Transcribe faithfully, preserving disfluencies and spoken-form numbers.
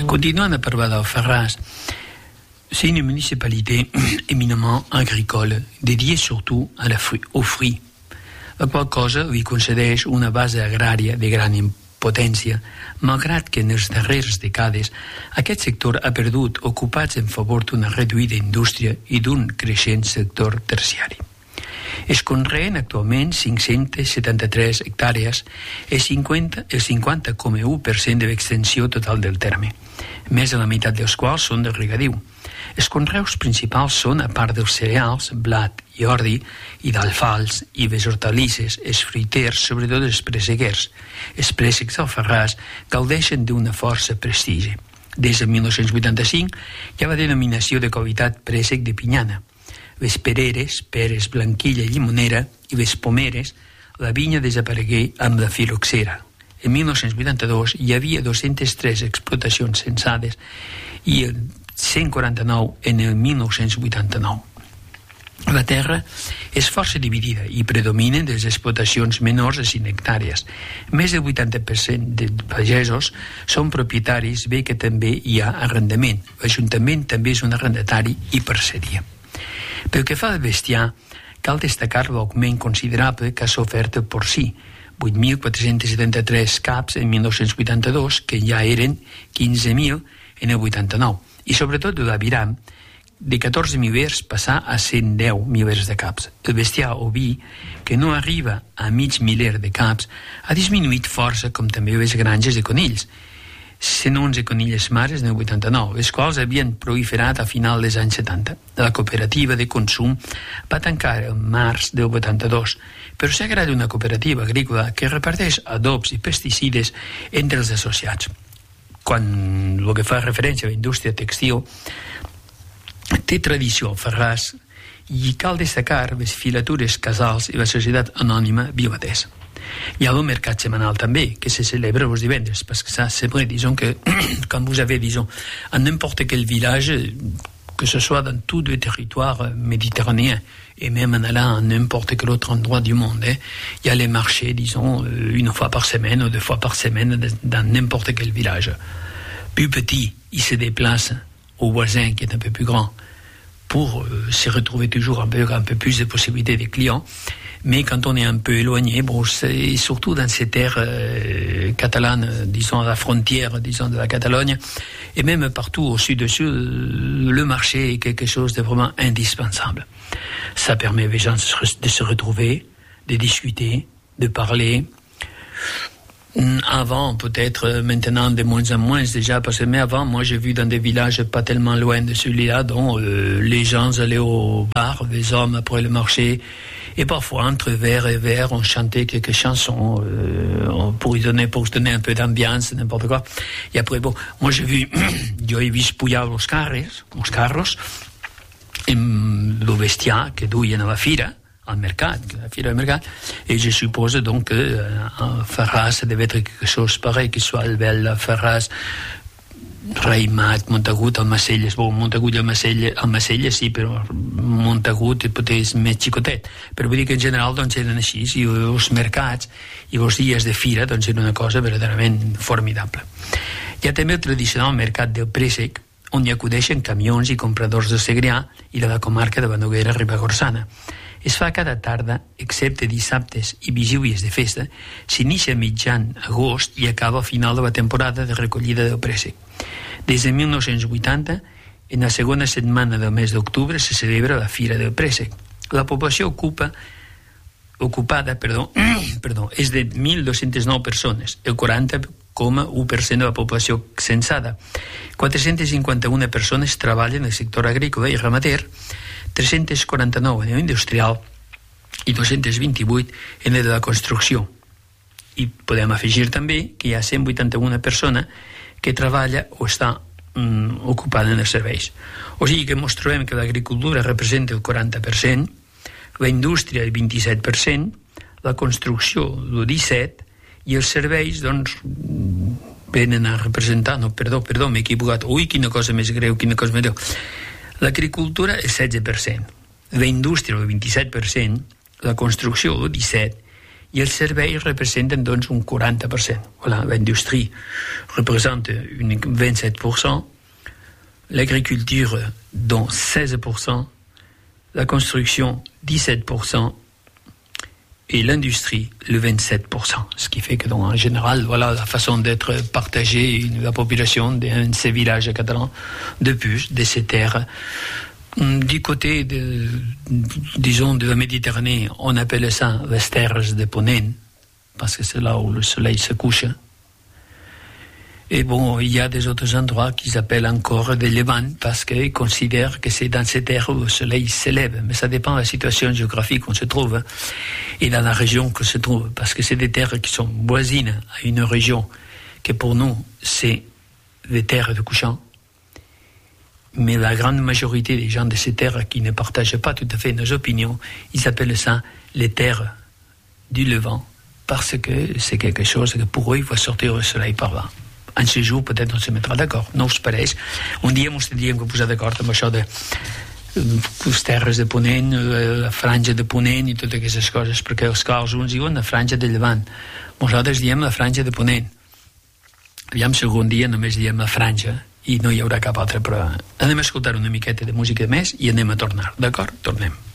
Continuant à parler d'Alfarràs, c'est une municipalité éminemment agricole, dédiée surtout à la fruit, aux fruits, la qual cosa li concedeix una base agrària de gran potència, malgrat que en les darreres dècades aquest sector ha perdut ocupats en favor d'una reduïda indústria i d'un creixent sector terciari. Es conreen actualment cinc-centes setanta-tres hectàrees, el cinquanta coma u per cent de l'extensió total del terme, més de la meitat dels quals són de regadiu. Els conreus principals són, a part dels cereals, blat i ordi, i d'alfals, i les hortalisses, els fruiters, sobretot els presseguers. Els préssecs d'Alfarràs gaudeixen d'una força prestigi. Des de mil nou-cents vuitanta-cinc hi ha la denominació de qualitat préssec de Pinyana. Les pereres, peres, blanquilla i llimonera, i les pomeres, la vinya desaparegué amb la filoxera. En mil nou-cents vuitanta-dos hi havia dues-centes tres explotacions censades i cent quaranta-nou en el mil nou-cents vuitanta-nou. La terra és força dividida i predominen les explotacions menors de cinc hectàrees. Més del vuitanta per cent de pagesos són propietaris, bé que també hi ha arrendament. L'Ajuntament també és un arrendatari i parceria. Pel que fa al bestiar, cal destacar l'augment considerable que ha sofert el porcí, vuit mil quatre-cents setanta-tres caps en mil nou-cents vuitanta-dos, que ja eren quinze mil en el vuitanta-nou, i sobretot l'aviram, de catorze milers passar a cent deu milers de caps. El bestiar oví, que no arriba a mig miler de caps, ha disminuït força, com també les granges de conills, cent onze conilles mares en el vuitanta-nou, les quals havien proliferat a final dels anys setanta. La cooperativa de consum va tancar el març del vuitanta-dos, però s'ha creat una cooperativa agrícola que reparteix adobs i pesticides entre els associats. Quan el que fa referència a la indústria textil, té tradició Alfarràs i cal destacar les filatures Casals i la societat anònima Viladès. Hi ha el mercat setmanal també, que se celebra els divendres, parce que ça, c'est vrai, disons que quand vous avez, disons, en n'importe quel village, que ce soit dans tout le territoire méditerranéen, et même en allant à n'importe quel autre endroit du monde, hein, il y a les marchés, disons, une fois par semaine ou deux fois par semaine dans n'importe quel village. Plus petit, il se déplace au voisin qui est un peu plus grand pour euh, se retrouver toujours un peu, un peu plus de possibilités de clients. Mais quand on est un peu éloigné, bon, c'est surtout dans ces terres euh, catalanes, disons à la frontière, disons de la Catalogne, et même partout au sud-sud, le marché est quelque chose de vraiment indispensable. Ça permet aux gens de se retrouver, de discuter, de parler. Avant, peut-être, maintenant de moins en moins déjà, parce que mais avant, moi j'ai vu dans des villages pas tellement loin de celui-là, dont euh, les gens allaient au bar, les hommes après le marché, et parfois entre verre et verre, on chantait quelques chansons euh, pour y donner, pour se donner un peu d'ambiance, n'importe quoi. Et après, bon, moi j'ai vu, yo he vist pujar los carros, los carros, en lo bestiar que duien a la fira, al mercat, la fira del mercat, et je suppose donc que euh, Alfarràs devait être quelque chose pareil, que soit Albel, Alfarràs, Raïmat, Montagut, Almacelles. Bon, Montagut i Almacelles, Almacelles sí, però Montagut potser és més xicotet. Però vull dir que en general doncs eren així, i els mercats i els dies de fira doncs era una cosa verdaderament formidable. Hi ha també el tradicional mercat del préssec, on hi acudeixen camions i compradors de Segrià i de la comarca de la Noguera Ribagorçana. Es fa cada tarda, excepte dissabtes i vigílies de festa, s'inicia mitjan agost i acaba al final de la temporada de recollida del préssec. Des de mil nou-cents vuitanta, en la segona setmana del mes d'octubre, se celebra la Fira del Préssec. La població ocupa, ocupada perdó, perdó, és de mil dos-centes nou persones, el quaranta coma u per cent de la població censada. quatre-centes cinquanta-una persones treballen en el sector agrícola i ramader, tres-centes quaranta-nou en l'industrial i dos-centes vint-i-vuit en el de la construcció. I podem afegir també que hi ha cent vuitanta-una persones que treballa o està mm, ocupada en els serveis. O sigui que ens trobem que l'agricultura representa el quaranta per cent, la indústria el vint-i-set per cent, la construcció el disset per cent, i els serveis, doncs, venen a representar, no, perdó, perdó, m'he equivocat, ui, quina cosa més greu, quina cosa més greu. L'agricultura el setze per cent, la indústria el vint-i-set per cent, la construcció el disset per cent, i els serveis representen doncs un quaranta per cent. Voilà, l'industrie représente un vingt-sept pour cent, l'agriculture donc seize pour cent, la construction dix-sept pour cent et l'industrie le vingt-sept pour cent. Ce qui fait que donc, en général, voilà la façon d'être partagée la population de ces villages catalans de plus, de ces terres. Du côté de, disons, de la Méditerranée, on appelle ça les terres de Ponent, parce que c'est là où le soleil se couche. Et bon, il y a des autres endroits qu'ils appellent encore des Levant, parce qu'ils considèrent que c'est dans ces terres où le soleil s'élève. Mais ça dépend de la situation géographique où on se trouve, hein, et dans la région qu'on se trouve, parce que c'est des terres qui sont voisines à une région que pour nous, c'est des terres de couchant. Mais la grande majorité des gens de ces terres qui ne partagent pas tout à fait nos opinions, ils appellent ça les terres du Levant, parce que c'est quelque chose que pour eux, il faut sortir le soleil par là. En ce jour, peut-être on se mettra d'acord. No us pareix? Un dia ens tindríem que posar d'acord amb això de les terres de Ponent, la franja de Ponent i totes aquestes coses, perquè els cors uns diuen la franja de Llevant. Nosaltres diem la franja de Ponent. Aviam, segon dia només diem la franja i no hi haurà cap altra, però anem a escoltar una miqueta de música més i anem a tornar, d'acord? Tornem.